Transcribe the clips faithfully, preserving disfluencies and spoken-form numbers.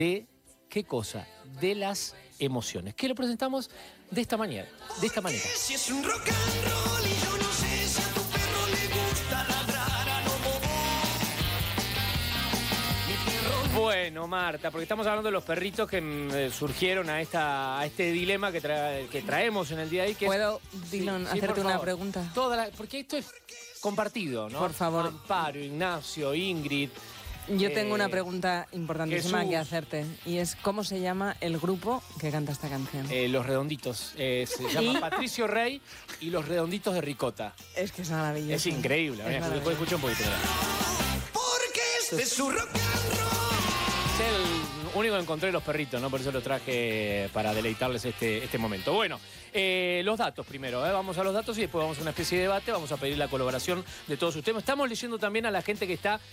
de qué cosa, de las emociones, que lo presentamos de esta manera, de esta manera. Si es un rock and roll y yo no sé si a tu perro le gusta ladrar a lo bobo. Mi perro... Bueno, Marta, porque estamos hablando de los perritos que mm, surgieron a esta a este dilema que, tra que traemos en el día de hoy. Que ¿Puedo, es, Dylan, sí, sí, hacerte una favor. pregunta? Toda la, porque esto es compartido, ¿no? Por favor. Amparo, Ignacio, Ingrid. Yo eh, tengo una pregunta importantísima Jesús. que hacerte, y es ¿cómo se llama el grupo que canta esta canción? Eh, los Redonditos. Eh, se llama Patricio Rey y los Redonditos de Ricota. Es que es maravilloso. Es increíble. Es Después escucha un poquito. Porque este es su rock and roll. Es el único que encontré los perritos, ¿no? Por eso lo traje para deleitarles este, este momento. Bueno, eh, los datos primero, ¿eh? Vamos a los datos y después vamos a una especie de debate. Vamos a pedir la colaboración de todos ustedes. Estamos leyendo también a la gente que está,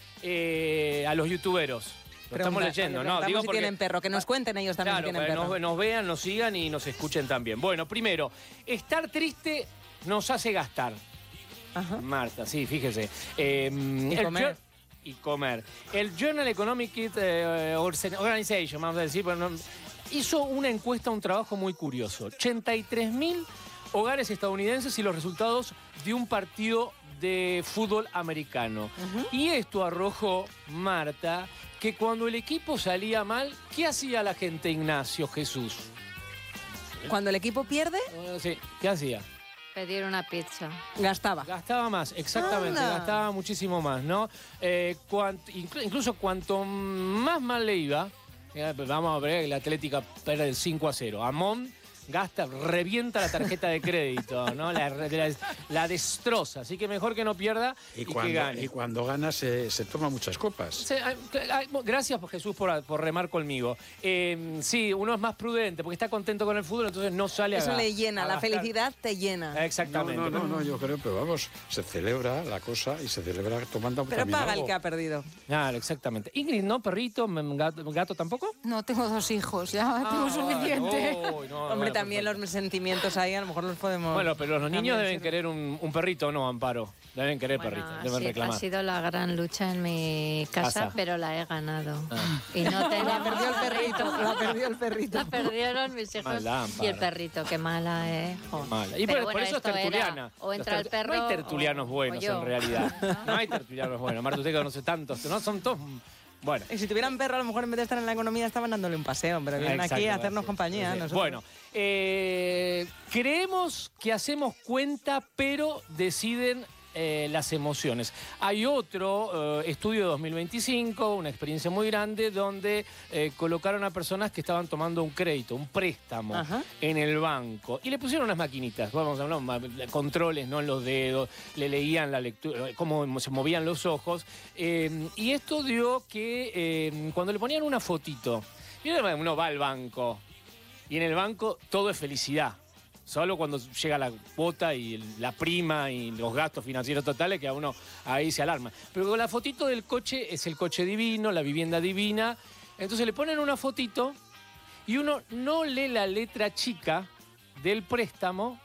eh, a los youtuberos. Lo estamos leyendo, ¿no? Digo si porque tienen perro, que nos cuenten ellos también claro, si tienen que perro. nos, nos vean, nos sigan y nos escuchen también. Bueno, primero, estar triste nos hace gastar. Ajá. Marta, sí, fíjese. Eh, Y el comer. jo- Y comer. El Journal Economic eh, Organization, vamos a decir, bueno, hizo una encuesta, un trabajo muy curioso. ochenta y tres mil hogares estadounidenses y los resultados de un partido de fútbol americano. Uh-huh. Y esto arrojó, Marta, que cuando el equipo salía mal, ¿qué hacía la gente, Ignacio, Jesús? Cuando el equipo pierde, Eh, sí, ¿qué hacía? Pedir una pizza. gastaba. Gastaba más, exactamente, Anda. gastaba muchísimo más, ¿no? Eh, cuant- inclu- incluso cuanto más mal le iba, eh, vamos a ver que la Atlética pierde el cinco a cero. Amón gasta, revienta la tarjeta de crédito, ¿no? La, la, la destroza, así que mejor que no pierda y, Y que cuando, gane. y cuando gana se, se toma muchas copas. Se- ay, ay, Gracias, Jesús, por, por remar conmigo. Eh, sí, uno es más prudente porque está contento con el fútbol, entonces no sale a Eso ga- le llena, a la gastar. felicidad te llena. Exactamente. No, no, no, no, yo creo, pero vamos, se celebra la cosa y se celebra tomando Pero también paga algo. el que ha perdido. Claro, exactamente. Ingrid, ¿no? ¿Perrito? mm, ¿Gato, gato tampoco? No, tengo dos hijos, ya tengo suficiente. Ah, uy, no, Hombre, bueno, también perfecto. los sentimientos ahí, a lo mejor los podemos... Bueno, pero los niños también deben sirve. querer un, un perrito, ¿no, Amparo? Deben querer Bueno, perrito, ha deben sido- reclamar. Ha sido la gran lucha en mi casa, Casa. pero la he ganado. Ah. Y no tengo La perdió el perrito, la perdió el perrito. La perdieron mis hijos Maldad, y el Amparo. perrito, qué mala, ¿eh? Jo. Mala. Y Pero por, por bueno, eso es esto era, tertuliana. o entra Los el perro. No hay tertulianos o- buenos o yo. en realidad. No hay tertulianos buenos. Marta, usted que conoce tantos. No son todos. Bueno. Y si tuvieran perro, a lo mejor en vez de estar en la economía estaban dándole un paseo, pero vienen aquí a Exacto, hacernos sí, compañía. sí. nosotros. Bueno, eh, creemos que hacemos cuenta, pero deciden eh, las emociones. Hay otro eh, estudio de dos mil veinticinco, una experiencia muy grande, donde eh, colocaron a personas que estaban tomando un crédito, un préstamo Ajá. en el banco y le pusieron unas maquinitas, vamos a hablar, ma- controles, ¿no? En los dedos, le leían la lectura, cómo se movían los ojos. eh, y esto dio que eh, cuando le ponían una fotito, y uno va al banco y en el banco todo es felicidad. Solo cuando llega la cuota y el- la prima y los gastos financieros totales que a uno ahí se alarma. Pero con la fotito del coche es el coche divino, la vivienda divina. Entonces le ponen una fotito y uno no lee la letra chica del préstamo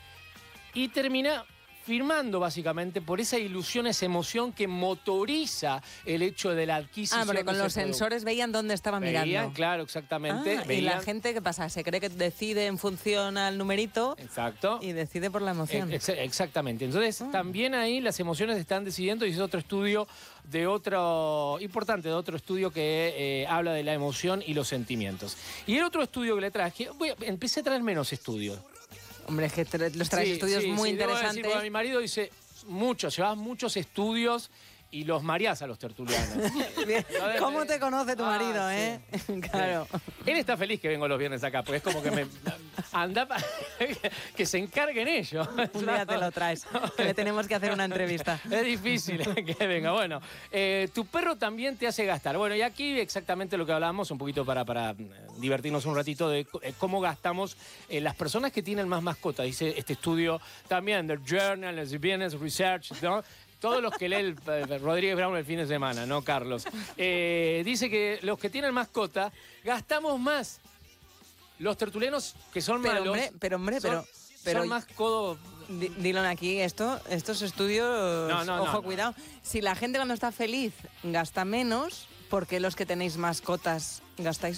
y termina firmando básicamente por esa ilusión, esa emoción que motoriza el hecho de la adquisición. Ah, porque con de ese los producto. sensores veían dónde estaban Veían, mirando. claro, exactamente. Ah, y veían- la gente, ¿qué pasa? Se cree que decide en función al numerito Exacto. y decide por la emoción. Ex- exactamente. Entonces, también ahí las emociones están decidiendo, y es otro estudio de otro, importante, de otro estudio que eh, habla de la emoción y los sentimientos. Y el otro estudio que le traje, voy a- empecé a traer menos estudios. Hombre, es que tra- los traes Sí, estudios sí, muy sí, debo decir, interesantes. porque mi marido dice, muchos, llevas muchos estudios y los mareás a los tertulianos. Bien. ¿Cómo te conoce tu Ah, marido, sí. eh? Claro. Él está feliz que vengo los viernes acá, porque es como que me... Anda, pa- que se encarguen ellos. Un día te lo traes, que le tenemos que hacer una entrevista. Es difícil que venga. Bueno, eh, tu perro también te hace gastar. Bueno, y aquí exactamente lo que hablábamos, un poquito para, para divertirnos un ratito de eh, cómo gastamos eh, las personas que tienen más mascotas. Dice este estudio también del Journal, el Business Research, ¿no? Todos los que lee el, eh, Rodríguez Brown el fin de semana, ¿no, Carlos? Eh, dice que los que tienen mascota gastamos más. Los tertulianos que son Pero malos... hombre, pero hombre, son- pero... pero son más codo... Di- Dylan, aquí esto, estos estudios, No, no, ojo, no, no. cuidado. Si la gente cuando está feliz gasta menos, ¿Por qué los que tenéis mascotas gastáis